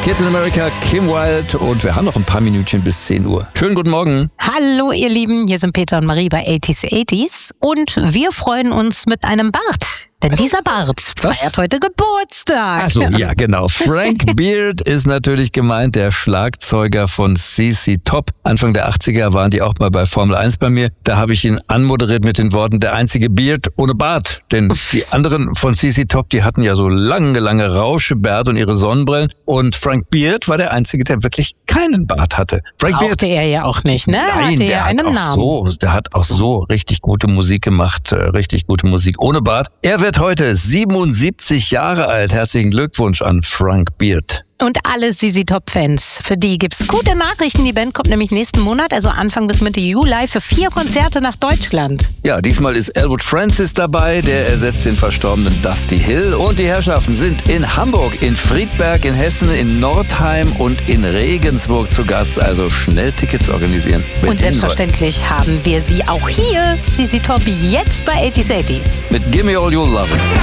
Kids in America, Kim Wilde und wir haben noch ein paar Minütchen bis 10 Uhr. Schönen guten Morgen. Hallo ihr Lieben, hier sind Peter und Marie bei 80s und wir freuen uns mit einem Bart. Denn dieser Bart feiert heute Geburtstag. Ach so, ja genau. Frank Beard ist natürlich gemeint, der Schlagzeuger von CC Top. Anfang der 80er waren die auch mal bei Formel 1 bei mir. Da habe ich ihn anmoderiert mit den Worten, der einzige Beard ohne Bart. Denn die anderen von CC Top, die hatten ja so lange Rauschebärte und ihre Sonnenbrillen. Und Frank Beard war der einzige, der wirklich keinen Bart hatte. Frank Beard, er ja auch nicht, ne? Nein, der hat auch so richtig gute Musik gemacht, richtig gute Musik ohne Bart. Er wird heute 77 Jahre alt. Herzlichen Glückwunsch an Frank Beard. Und alle CC Top-Fans, für die gibt's gute Nachrichten. Die Band kommt nämlich nächsten Monat, also Anfang bis Mitte Juli, für 4 Konzerte nach Deutschland. Ja, diesmal ist Elwood Francis dabei, der ersetzt den verstorbenen Dusty Hill. Und die Herrschaften sind in Hamburg, in Friedberg, in Hessen, in Nordheim und in Regensburg zu Gast. Also schnell Tickets organisieren. Und selbstverständlich haben wir sie auch hier, CC Top, jetzt bei 80s. Mit Gimme All Your Love.